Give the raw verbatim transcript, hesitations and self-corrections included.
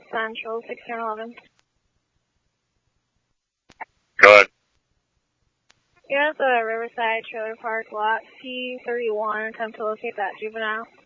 Central, sixteen eleven. Go ahead. You're at the Riverside Trailer Park, lot P thirty-one, attempt to locate that juvenile.